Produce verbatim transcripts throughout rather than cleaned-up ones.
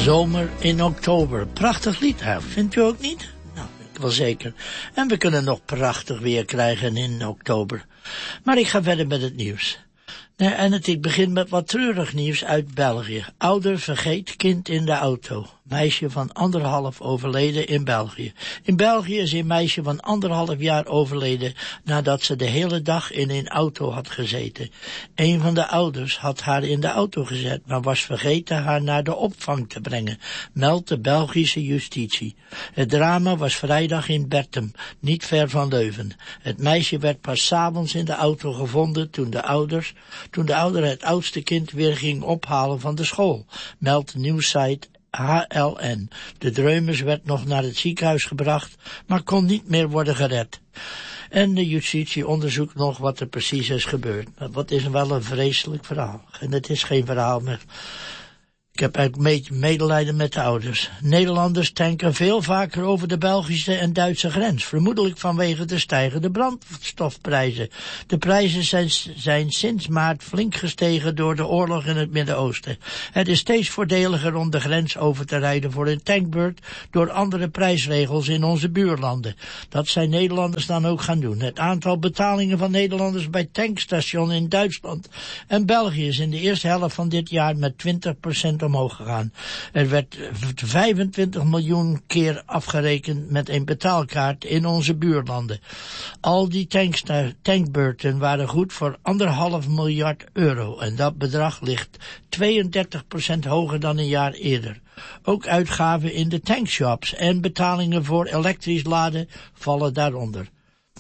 Zomer in oktober. Prachtig lied, hè? Vindt u ook niet? Nou, ik wel zeker. En we kunnen nog prachtig weer krijgen in oktober. Maar ik ga verder met het nieuws. En het, ik begin met wat treurig nieuws uit België. Ouder vergeet kind in de auto. Meisje van anderhalf overleden in België. In België is een meisje van anderhalf jaar overleden nadat ze de hele dag in een auto had gezeten. Een van de ouders had haar in de auto gezet, maar was vergeten haar naar de opvang te brengen, meldt de Belgische justitie. Het drama was vrijdag in Bertem, niet ver van Leuven. Het meisje werd pas 's avonds in de auto gevonden toen de ouders, toen de ouder het oudste kind weer ging ophalen van de school, meldt de nieuwssite H L N. De Dreumers werd nog naar het ziekenhuis gebracht, maar kon niet meer worden gered. En de justitie onderzoekt nog wat er precies is gebeurd. Wat is wel een vreselijk verhaal. En het is geen verhaal meer. Ik heb eigenlijk medelijden met de ouders. Nederlanders tanken veel vaker over de Belgische en Duitse grens, vermoedelijk vanwege de stijgende brandstofprijzen. De prijzen zijn, zijn sinds maart flink gestegen door de oorlog in het Midden-Oosten. Het is steeds voordeliger om de grens over te rijden voor een tankbeurt door andere prijsregels in onze buurlanden. Dat zijn Nederlanders dan ook gaan doen. Het aantal betalingen van Nederlanders bij tankstations in Duitsland en België is in de eerste helft van dit jaar met twintig procent omhoog gegaan. Er werd vijfentwintig miljoen keer afgerekend met een betaalkaart in onze buurlanden. Al die tanksta- tankbeurten waren goed voor anderhalf miljard euro en dat bedrag ligt tweeëndertig procent hoger dan een jaar eerder. Ook uitgaven in de tankshops en betalingen voor elektrisch laden vallen daaronder.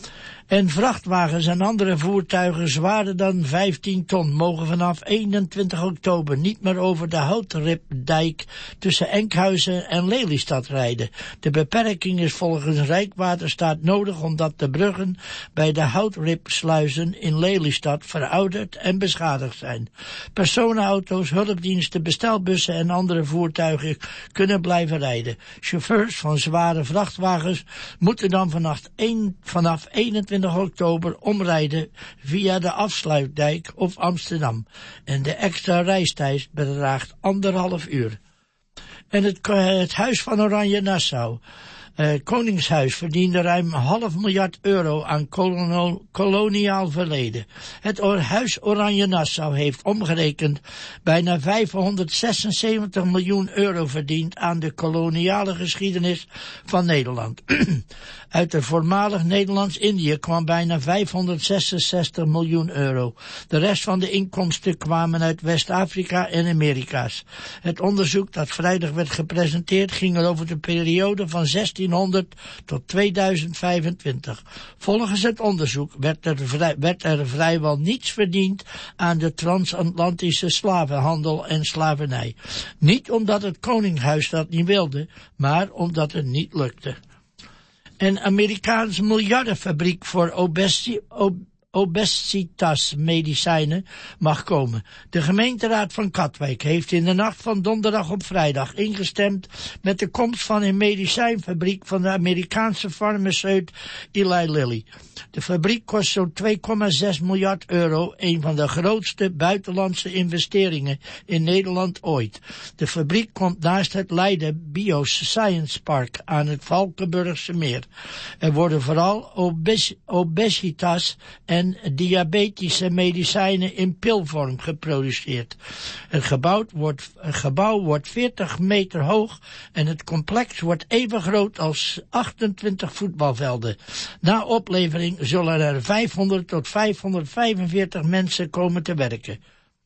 En vrachtwagens en andere voertuigen zwaarder dan vijftien ton mogen vanaf eenentwintig oktober niet meer over de Houtripdijk tussen Enkhuizen en Lelystad rijden. De beperking is volgens Rijkswaterstaat nodig omdat de bruggen bij de Houtripsluizen in Lelystad verouderd en beschadigd zijn. Personenauto's, hulpdiensten, bestelbussen en andere voertuigen kunnen blijven rijden. Chauffeurs van zware vrachtwagens moeten dan vanaf, een, vanaf eenentwintig oktober omrijden via de Afsluitdijk of Amsterdam. En de extra reistijd bedraagt anderhalf uur. En het, het Huis van Oranje Nassau. Uh, Koningshuis verdiende ruim half miljard euro aan koloniaal, koloniaal verleden. Het Huis Oranje Nassau heeft omgerekend bijna vijfhonderdzesenzeventig miljoen euro verdiend aan de koloniale geschiedenis van Nederland. Uit het voormalig Nederlands-Indië kwam bijna vijfhonderdzesenzestig miljoen euro. De rest van de inkomsten kwamen uit West-Afrika en Amerika's. Het onderzoek dat vrijdag werd gepresenteerd ging over de periode van zestienhonderd tot tweeduizend vijfentwintig. Volgens het onderzoek werd er, vrij, werd er vrijwel niets verdiend aan de transatlantische slavenhandel en slavernij. Niet omdat het Koningshuis dat niet wilde, maar omdat het niet lukte. Een Amerikaanse miljardenfabriek voor obesi- ob- obesitasmedicijnen mag komen. De gemeenteraad van Katwijk heeft in de nacht van donderdag op vrijdag ingestemd met de komst van een medicijnfabriek van de Amerikaanse farmaceut Eli Lilly. De fabriek kost zo'n twee komma zes miljard euro, een van de grootste buitenlandse investeringen in Nederland ooit. De fabriek komt naast het Leiden Bioscience Park aan het Valkenburgse meer. Er worden vooral obes- obesitas en diabetische medicijnen in pilvorm geproduceerd. Het gebouw wordt, het gebouw wordt veertig meter hoog en het complex wordt even groot als achtentwintig voetbalvelden. Na oplevering zullen er vijfhonderd tot vijfhonderdvijfenveertig mensen komen te werken.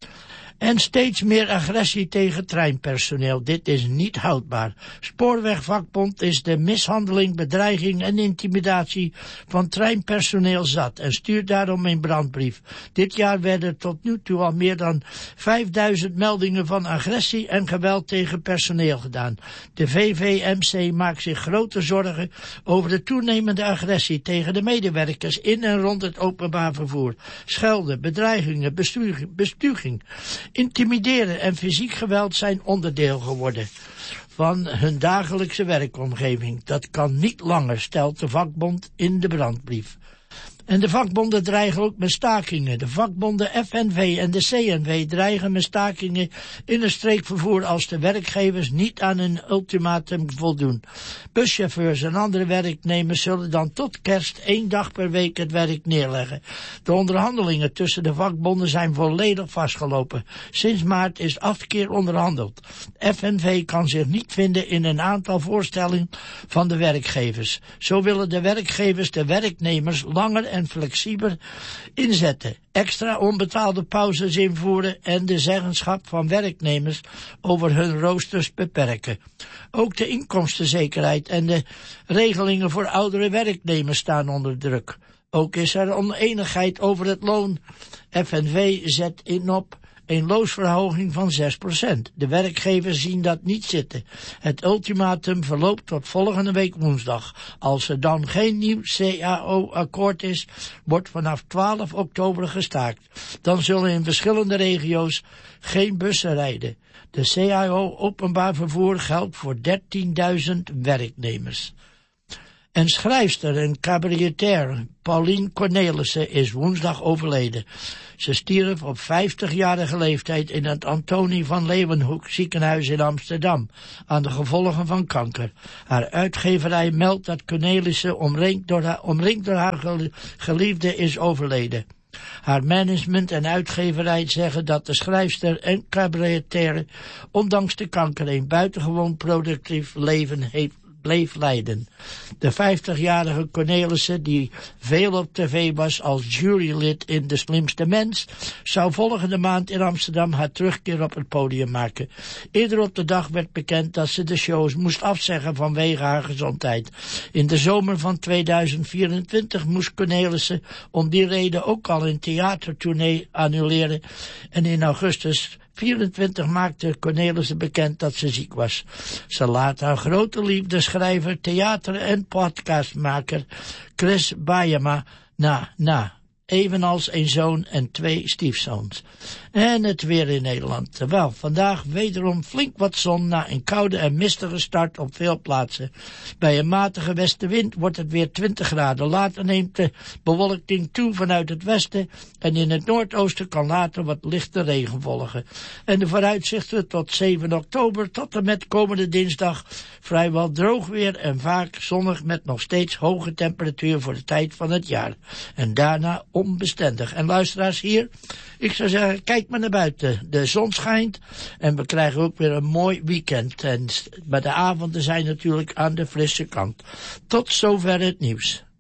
En steeds meer agressie tegen treinpersoneel. Dit is niet houdbaar. Spoorwegvakbond is de mishandeling, bedreiging en intimidatie van treinpersoneel zat en stuurt daarom een brandbrief. Dit jaar werden tot nu toe al meer dan vijfduizend meldingen van agressie en geweld tegen personeel gedaan. De V V M C maakt zich grote zorgen over de toenemende agressie tegen de medewerkers in en rond het openbaar vervoer. Schelden, bedreigingen, bestuging, bestuging. Intimideren en fysiek geweld zijn onderdeel geworden van hun dagelijkse werkomgeving. Dat kan niet langer, stelt de vakbond in de brandbrief. En de vakbonden dreigen ook met stakingen. De vakbonden F N V en de C N V dreigen met stakingen in het streekvervoer als de werkgevers niet aan hun ultimatum voldoen. Buschauffeurs en andere werknemers zullen dan tot kerst één dag per week het werk neerleggen. De onderhandelingen tussen de vakbonden zijn volledig vastgelopen. Sinds maart is acht keer onderhandeld. F N V kan zich niet vinden in een aantal voorstellen van de werkgevers. Zo willen de werkgevers de werknemers langer en flexibeler inzetten, extra onbetaalde pauzes invoeren en de zeggenschap van werknemers over hun roosters beperken. Ook de inkomstenzekerheid en de regelingen voor oudere werknemers staan onder druk. Ook is er oneenigheid over het loon. F N V zet in op een loonsverhoging van zes procent. De werkgevers zien dat niet zitten. Het ultimatum verloopt tot volgende week woensdag. Als er dan geen nieuw C A O-akkoord is, wordt vanaf twaalf oktober gestaakt. Dan zullen in verschillende regio's geen bussen rijden. De C A O openbaar vervoer geldt voor dertienduizend werknemers. En schrijfster en cabaretier Pauline Cornelissen is woensdag overleden. Ze stierf op vijftigjarige leeftijd in het Antonie van Leeuwenhoek ziekenhuis in Amsterdam, aan de gevolgen van kanker. Haar uitgeverij meldt dat Cornelissen omringd door haar, omringd door haar geliefde is overleden. Haar management en uitgeverij zeggen dat de schrijfster en cabaretier ondanks de kanker een buitengewoon productief leven heeft bleef leiden. De vijftigjarige Cornelissen, die veel op tv was als jurylid in De Slimste Mens, zou volgende maand in Amsterdam haar terugkeer op het podium maken. Eerder op de dag werd bekend dat ze de shows moest afzeggen vanwege haar gezondheid. In de zomer van tweeduizend vierentwintig moest Cornelissen om die reden ook al een theatertournee annuleren en in augustus vierentwintig maakte Cornelissen bekend dat ze ziek was. Ze laat haar grote liefde, schrijver, theater- en podcastmaker Chris Bajema na, na, evenals een zoon en twee stiefzoons. En het weer in Nederland. Wel, vandaag wederom flink wat zon na een koude en mistige start op veel plaatsen. Bij een matige westenwind wordt het weer twintig graden. Later neemt de bewolking toe vanuit het westen en in het noordoosten kan later wat lichte regen volgen. En de vooruitzichten tot zeven oktober tot en met komende dinsdag vrijwel droog weer en vaak zonnig met nog steeds hoge temperatuur voor de tijd van het jaar. En daarna onbestendig. En luisteraars hier, ik zou zeggen, kijk maar naar buiten. De zon schijnt en we krijgen ook weer een mooi weekend. En, maar de avonden zijn natuurlijk aan de frisse kant. Tot zover het nieuws.